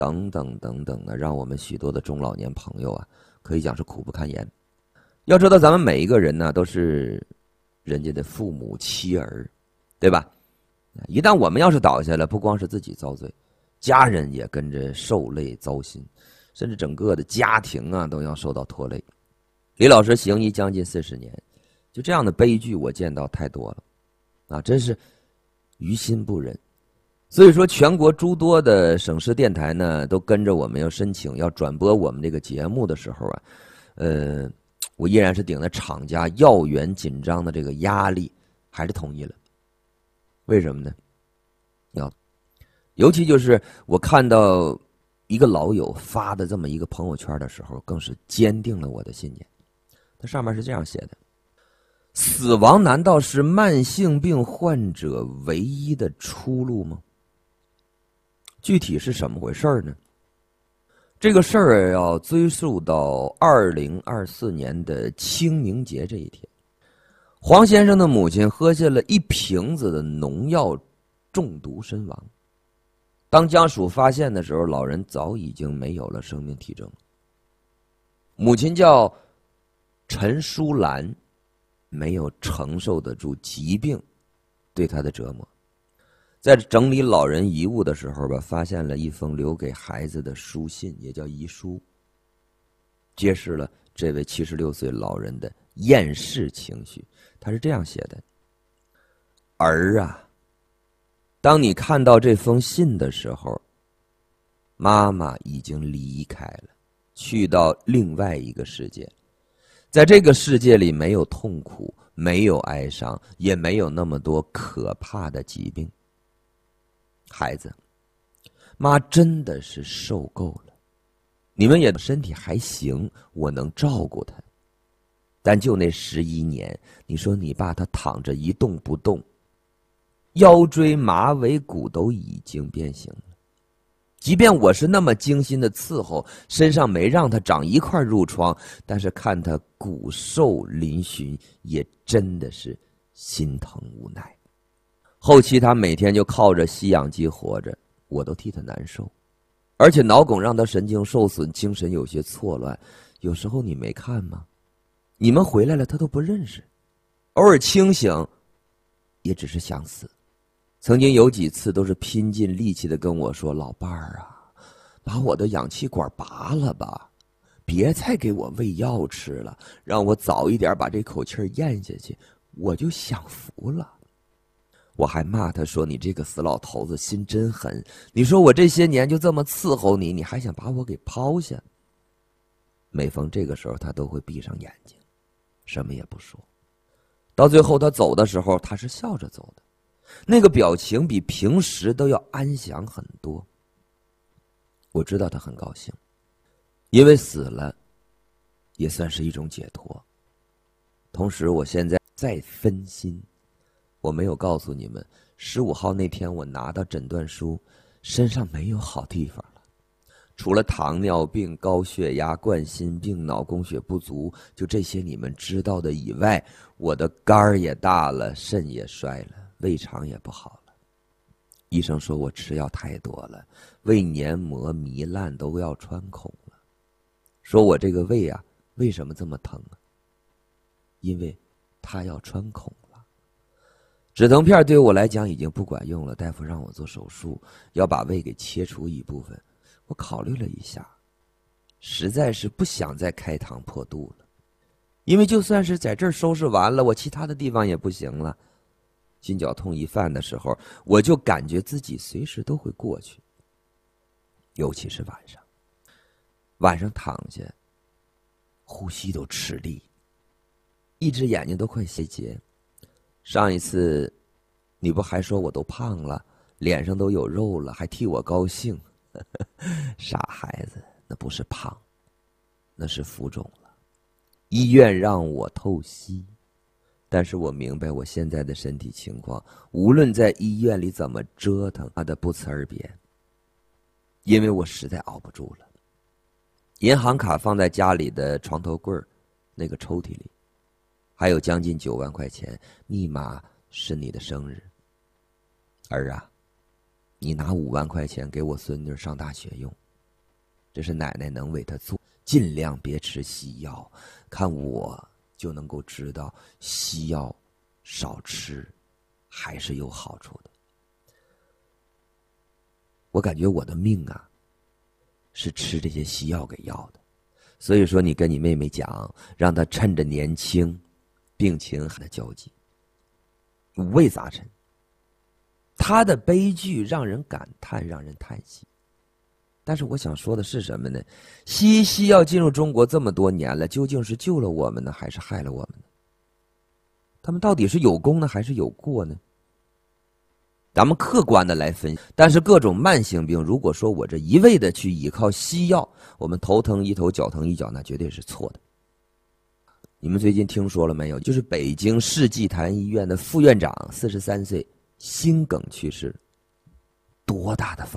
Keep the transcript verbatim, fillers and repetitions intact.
等等等等的，让我们许多的中老年朋友啊，可以讲是苦不堪言。要知道，咱们每一个人呢，都是人家的父母妻儿，对吧？一旦我们要是倒下了，不光是自己遭罪，家人也跟着受累糟心，甚至整个的家庭啊都要受到拖累。李老师行医将近四十年，就这样的悲剧我见到太多了，啊，真是于心不忍。所以说，全国诸多的省市电台呢，都跟着我们要申请要转播我们这个节目的时候啊，呃，我依然是顶着厂家要员紧张的这个压力，还是同意了。为什么呢？要，尤其就是我看到一个老友发的这么一个朋友圈的时候，更是坚定了我的信念。它上面是这样写的：死亡难道是慢性病患者唯一的出路吗？具体是什么回事呢？这个事儿要追溯到二零二四年的清明节这一天，黄先生的母亲喝下了一瓶子的农药，中毒身亡。当家属发现的时候，老人早已经没有了生命体征。母亲叫陈淑兰，没有承受得住疾病对她的折磨。在整理老人遗物的时候吧，发现了一封留给孩子的书信，也叫遗书，揭示了这位七十六岁老人的厌世情绪。他是这样写的：儿啊，当你看到这封信的时候，妈妈已经离开了，去到另外一个世界。在这个世界里，没有痛苦，没有哀伤，也没有那么多可怕的疾病。孩子，妈真的是受够了，你们也身体还行，我能照顾他。但就那十一年，你说你爸他躺着一动不动，腰椎马尾骨都已经变形了。即便我是那么精心的伺候，身上没让他长一块褥疮，但是看他骨瘦嶙峋，也真的是心疼无奈。后期他每天就靠着吸氧机活着，我都替他难受。而且脑梗让他神经受损，精神有些错乱。有时候你没看吗？你们回来了他都不认识，偶尔清醒也只是想死。曾经有几次都是拼尽力气的跟我说：老伴儿啊，把我的氧气管拔了吧，别再给我喂药吃了，让我早一点把这口气咽下去，我就享福了。我还骂他说：你这个死老头子心真狠，你说我这些年就这么伺候你，你还想把我给抛下。每逢这个时候他都会闭上眼睛，什么也不说。到最后他走的时候，他是笑着走的，那个表情比平时都要安详很多。我知道他很高兴，因为死了也算是一种解脱。同时我现在在分心，我没有告诉你们，十五号那天我拿到诊断书，身上没有好地方了，除了糖尿病、高血压、冠心病、脑供血不足，就这些你们知道的以外，我的肝儿也大了，肾也衰了，胃肠也不好了。医生说我吃药太多了，胃黏膜糜烂都要穿孔了。说我这个胃啊，为什么这么疼啊？因为它要穿孔。止疼片对我来讲已经不管用了，大夫让我做手术，要把胃给切除一部分。我考虑了一下，实在是不想再开膛破肚了，因为就算是在这儿收拾完了，我其他的地方也不行了。心绞痛一犯的时候，我就感觉自己随时都会过去，尤其是晚上，晚上躺下，呼吸都吃力，一只眼睛都快斜结。上一次你不还说我都胖了，脸上都有肉了，还替我高兴。傻孩子，那不是胖，那是浮肿了。医院让我透析，但是我明白我现在的身体情况，无论在医院里怎么折腾，他的不辞而别，因为我实在熬不住了。银行卡放在家里的床头柜那个抽屉里，还有将近九万块钱，密码是你的生日。儿啊，你拿五万块钱给我孙女上大学用， 这是奶奶能为他做，尽量别吃西药，看我就能够知道西药少吃还是有好处的。我感觉我的命啊是吃这些西药给要的，所以说你跟你妹妹讲，让她趁着年轻，病情还在交集，五味杂陈。她的悲剧让人感叹，让人叹息。但是我想说的是什么呢？西医西药进入中国这么多年了，究竟是救了我们呢，还是害了我们呢？他们到底是有功呢，还是有过呢？咱们客观的来分析。但是各种慢性病，如果说我这一味的去依靠西药，我们头疼一头，脚疼一脚，那绝对是错的。你们最近听说了没有？就是北京世纪坛医院的副院长，四十三岁心梗去世，多大的风